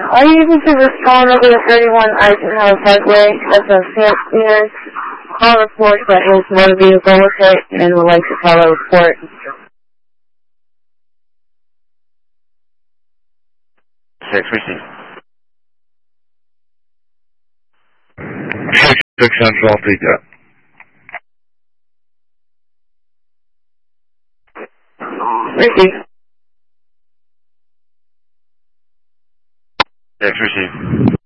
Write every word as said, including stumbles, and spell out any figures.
Are you able to respond over to thirty-one Eisenhower Parkway? That's a Saint Stephen. Call report that his motor vehicle was hit and would like to file a report. Six, receive. Six, six Central, I'll take that. Receive. Six, receive.